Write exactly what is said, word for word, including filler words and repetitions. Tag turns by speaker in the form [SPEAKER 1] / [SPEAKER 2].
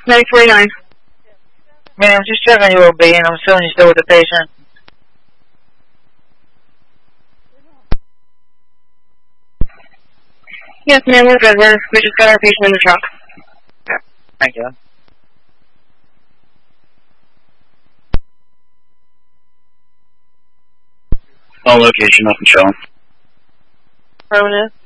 [SPEAKER 1] nine forty-nine.
[SPEAKER 2] Ma'am, just checking you O B, and I'm assuming you're still with the patient.
[SPEAKER 1] Yes, ma'am, we're good. We're, we just got our patient in the truck.
[SPEAKER 2] Thank you.
[SPEAKER 3] On location, nothing showing.
[SPEAKER 1] Rona.